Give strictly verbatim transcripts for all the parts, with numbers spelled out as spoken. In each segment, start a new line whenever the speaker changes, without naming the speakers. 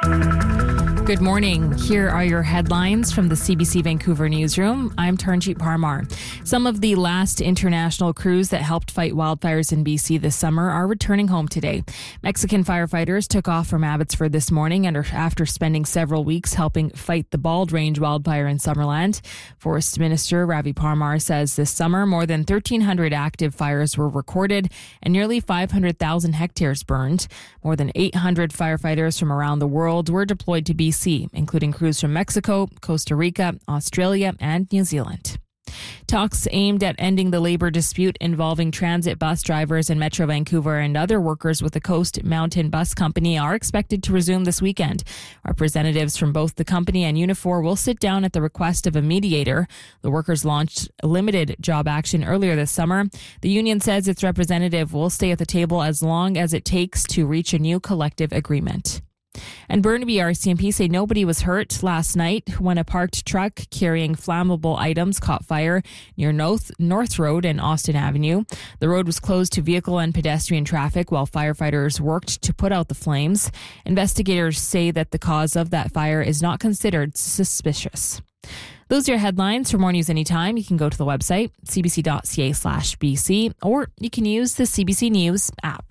Good morning. Here are your headlines from the C B C Vancouver newsroom. I'm Taranjeet Parmar. Some of the last international crews that helped fight wildfires in B C this summer are returning home today. Mexican firefighters took off from Abbotsford this morning and after spending several weeks helping fight the Bald Range wildfire in Summerland. Forest Minister Ravi Parmar says this summer more than thirteen hundred active fires were recorded and nearly five hundred thousand hectares burned. More than eight hundred firefighters from around the world were deployed to B C, including crews from Mexico, Costa Rica, Australia, and New Zealand. Talks aimed at ending the labor dispute involving transit bus drivers in Metro Vancouver and other workers with the Coast Mountain Bus Company are expected to resume this weekend. Representatives from both the company and Unifor will sit down at the request of a mediator. The workers launched limited job action earlier this summer. The union says its representative will stay at the table as long as it takes to reach a new collective agreement. And Burnaby R C M P say nobody was hurt last night when a parked truck carrying flammable items caught fire near North, North Road and Austin Avenue. The road was closed to vehicle and pedestrian traffic while firefighters worked to put out the flames. Investigators say that the cause of that fire is not considered suspicious. Those are your headlines. For more news anytime, you can go to the website, c b c dot c a slash b c, or you can use the C B C News app.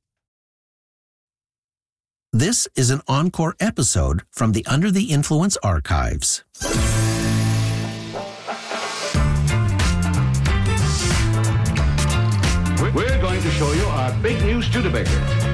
This is an encore episode from the Under the Influence archives.
We're going to show you our big new Studebaker.